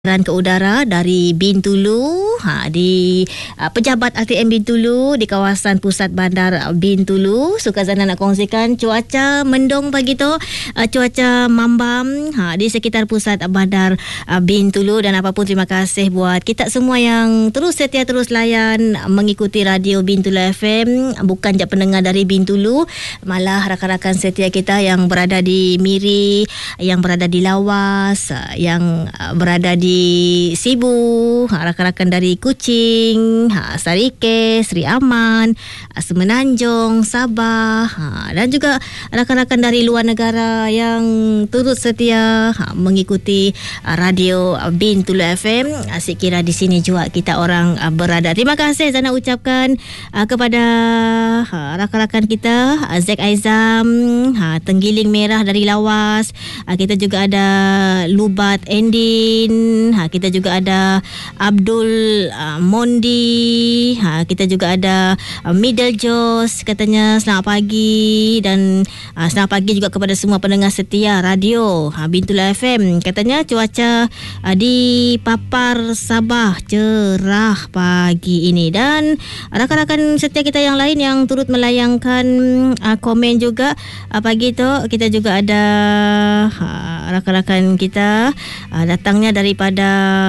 ke udara dari Bintulu di pejabat RTM Bintulu di kawasan pusat bandar Bintulu. Sukazana nak kongsikan cuaca mendung pagi tu, cuaca mambam di sekitar pusat bandar Bintulu. Dan apapun, terima kasih buat kita semua yang terus setia, terus layan mengikuti radio Bintulu FM. Bukan je pendengar dari Bintulu, malah rakan-rakan setia kita yang berada di Miri, yang berada di Lawas, yang berada di Sibu, rakan-rakan dari Kuching, Sarike, Sri Aman, Semenanjung, Sabah, dan juga rakan-rakan dari luar negara yang turut setia mengikuti radio Bintulu FM. Asyik kira di sini juga kita orang berada. Terima kasih Zana ucapkan kepada rakan-rakan kita, Zack Aizam, Tenggiling Merah dari Lawas. Kita juga ada Lubat Endin, kita juga ada Abdul Mondi, kita juga ada Middle Jos, katanya selamat pagi. Dan selamat pagi juga kepada semua pendengar setia radio Bintulu FM. Katanya cuaca di Papar Sabah cerah pagi ini. Dan rakan-rakan setia kita yang lain yang turut melayangkan komen juga pagi itu. Kita juga ada rakan-rakan kita datangnya daripada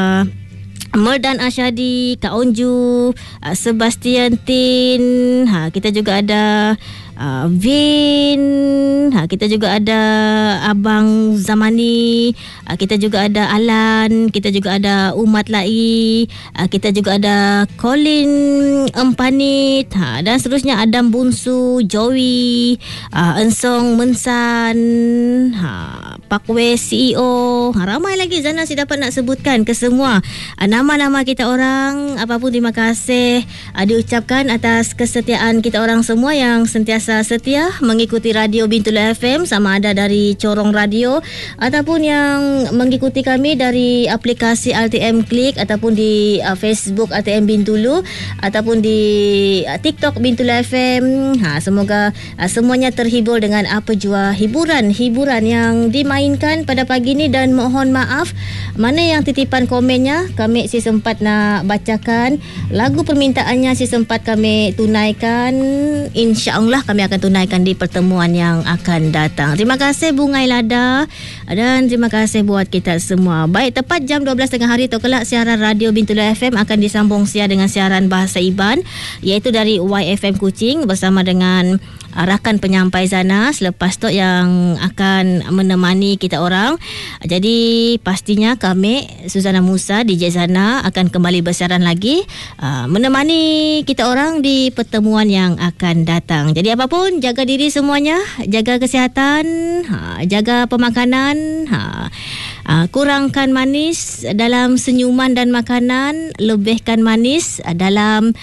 Merdan Asyadi, Kak Onju, Sebastian Tin, kita juga ada Vin, kita juga ada Abang Zamani, kita juga ada Alan, kita juga ada Umat Lai, kita juga ada Colin Empanit, dan seterusnya Adam Bunsu, Joey, Ensong Mensan, Pakwe CEO, ramai lagi Zana si dapat nak sebutkan ke semua nama-nama kita orang. Apapun, terima kasih diucapkan atas kesetiaan kita orang semua yang sentiasa setia mengikuti radio Bintulu FM, sama ada dari corong radio ataupun yang mengikuti kami dari aplikasi RTM Klik ataupun di Facebook RTM Bintulu ataupun di TikTok Bintulu FM. Semoga semuanya terhibur dengan apa jua hiburan yang dimainkan pada pagi ini. Dan mohon maaf mana yang titipan komennya kami si sempat nak bacakan, lagu permintaannya si sempat kami tunaikan. InsyaAllah kami akan tunaikan di pertemuan yang akan datang. Terima kasih Bungai Lada dan terima kasih buat kita semua. Baik, tepat jam 12 tengah hari tu kelak siaran radio Bintulu FM akan disambung siar dengan siaran bahasa Iban, iaitu dari YFM Kuching bersama dengan rakan penyampai Zana selepas tu yang akan menemani kita orang. Jadi pastinya kami Suzana Musa, DJ Zana, akan kembali bersiaran lagi menemani kita orang di pertemuan yang akan datang. Jadi apapun, jaga diri semuanya, jaga kesihatan, jaga pemakanan, kurangkan manis dalam senyuman dan makanan, lebihkan manis dalam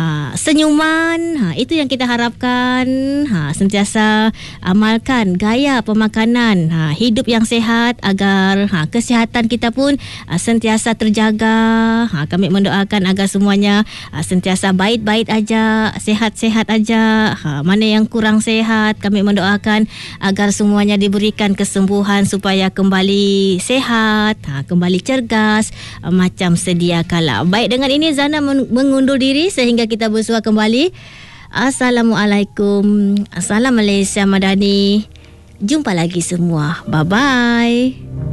senyuman. Itu yang kita harapkan. Sentiasa amalkan gaya pemakanan, hidup yang sehat agar kesihatan kita pun sentiasa terjaga. Kami mendoakan agar semuanya sentiasa baik-baik aja, sehat-sehat aja. Mana yang kurang sehat, kami mendoakan agar semuanya diberikan kesembuhan supaya kembali sehat, kembali cergas macam sedia kala. Baik, dengan ini Zana mengundur diri sehingga kita bersua kembali. Assalamualaikum. Assalam Malaysia Madani. Jumpa lagi semua. Bye-bye.